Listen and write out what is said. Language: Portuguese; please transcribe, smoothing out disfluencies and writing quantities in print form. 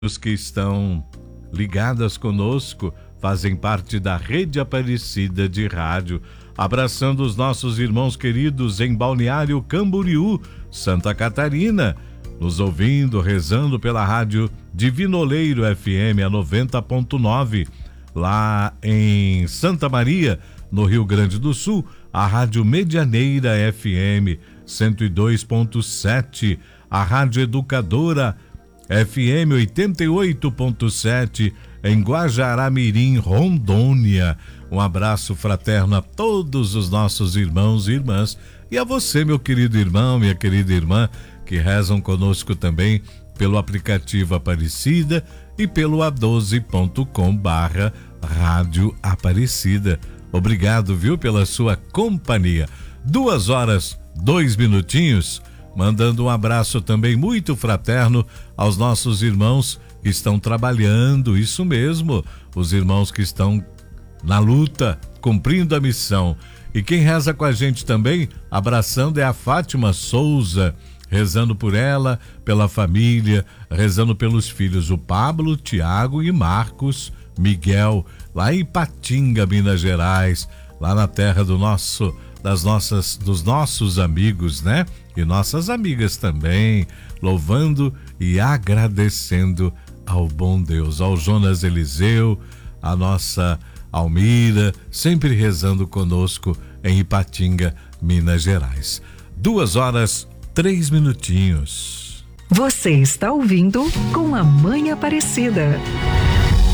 Os que estão ligadas conosco fazem parte da Rede Aparecida de Rádio, abraçando os nossos irmãos queridos em Balneário Camboriú, Santa Catarina, nos ouvindo, rezando pela Rádio Divino Oleiro FM a 90.9, lá em Santa Maria, no Rio Grande do Sul, a Rádio Medianeira FM 102.7, a Rádio Educadora FM 88.7 em Guajará-Mirim, Rondônia. Um abraço fraterno a todos os nossos irmãos e irmãs e a você, meu querido irmão, minha querida irmã, que rezam conosco também pelo aplicativo Aparecida e pelo a12.com/Rádio Aparecida. Obrigado, viu, pela sua companhia. 2h02. Mandando um abraço também muito fraterno aos nossos irmãos que estão trabalhando, isso mesmo, os irmãos que estão na luta, cumprindo a missão. E quem reza com a gente também, abraçando, é a Fátima Souza, rezando por ela, pela família, rezando pelos filhos, o Pablo, Tiago e Marcos Miguel, lá em Ipatinga, Minas Gerais, lá na terra dos nossos amigos, né? E nossas amigas também, louvando e agradecendo ao bom Deus, ao Jonas Eliseu, a nossa Almira, sempre rezando conosco em Ipatinga, Minas Gerais. 2h03. Você está ouvindo Com a Mãe Aparecida.